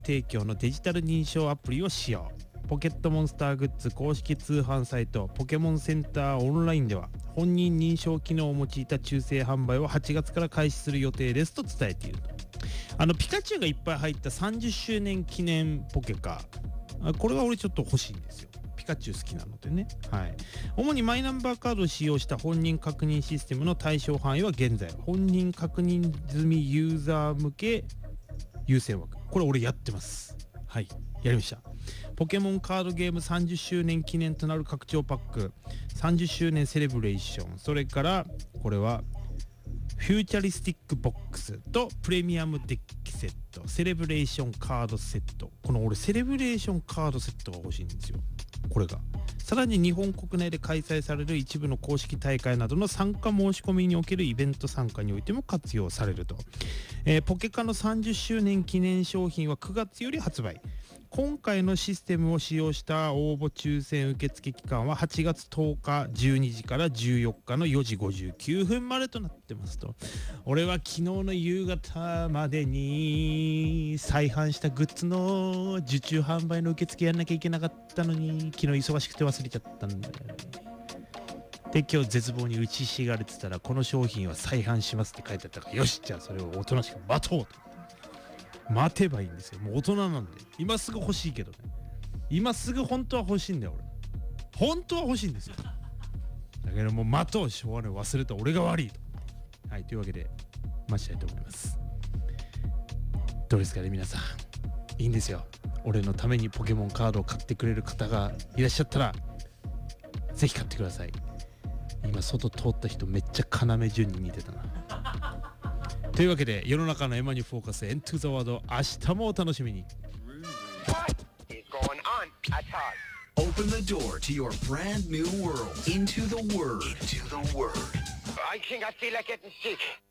提供のデジタル認証アプリを使用。ポケットモンスターグッズ公式通販サイトポケモンセンターオンラインでは本人認証機能を用いた抽選販売を8月から開始する予定ですと伝えていると。ピカチュウがいっぱい入った30周年記念ポケカ、これは俺ちょっと欲しいんですよ。ピカチュウ好きなのでね。はい。主にマイナンバーカードを使用した本人確認システムの対象範囲は現在本人確認済みユーザー向け優先枠。これ俺やってます。はい、やりました。ポケモンカードゲーム30周年記念となる拡張パック、30周年セレブレーション、それからこれはフューチャリスティックボックスとプレミアムデッキセット、セレブレーションカードセット。この俺セレブレーションカードセットが欲しいんですよ。これがさらに日本国内で開催される一部の公式大会などの参加申し込みにおけるイベント参加においても活用されると。ポケカの30周年記念商品は9月より発売。今回のシステムを使用した応募抽選受付期間は8月10日12時から14日の4時59分までとなってますと。俺は昨日の夕方までに再販したグッズの受注販売の受付やんなきゃいけなかったのに、昨日忙しくて忘れちゃったんだよね。で今日絶望に打ちひしがれてたら、この商品は再販しますって書いてあったから、よしじゃあそれをおとなしく待とうと。待てばいいんですよ。もう大人なんで今すぐ欲しいけどね。今すぐ本当は欲しいんだよ俺。本当は欲しいんですよ。だけどもう待とう、しょうがない、忘れた俺が悪いと。はい、というわけで待ちたいと思います。どうですかね皆さん。いいんですよ。俺のためにポケモンカードを買ってくれる方がいらっしゃったらぜひ買ってください。今外通った人めっちゃ要潤に似てたな。というわけで世の中のエマにフォーカスエントゥザワード、明日もお楽しみに。 Open the door to your brand new world. Into the Word. Into the Word. I think I feel like getting sick.